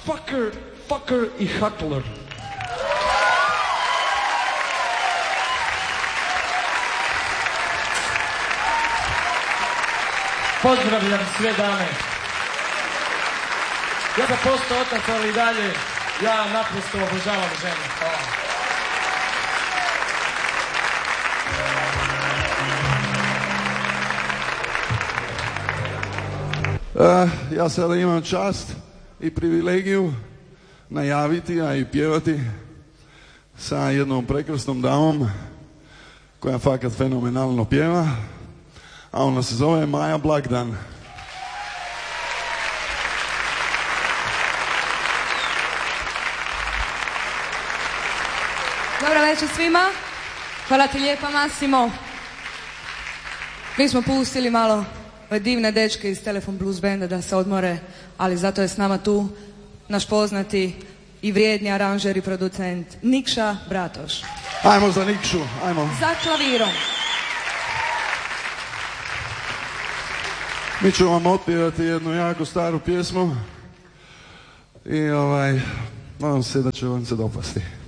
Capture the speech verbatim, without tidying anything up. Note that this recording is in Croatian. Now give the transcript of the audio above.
Fucker, Fucker i Hustler. Pozdravljam sve dame. Ja sam postao otac, ali i dalje ja naprosto obožavam žene. Hvala. Uh, ja sada imam čast i privilegiju najaviti, a i pjevati sa jednom prekrasnom damom koja fakat fenomenalno pjeva, a ona se zove Maja Blagdan. Dobro večer svima. Hvala ti lijepa, Massimo. Mi smo pustili malo ove divne dečke iz Telefon Blues Banda da se odmore, ali zato je s nama tu naš poznati i vrijedni aranžer i producent Nikša Bratoš. Ajmo za Nikšu, ajmo. Za klavirom. Mi ćemo vam otpjevati jednu jako staru pjesmu i ovaj, nadam se da će vam se dopasti.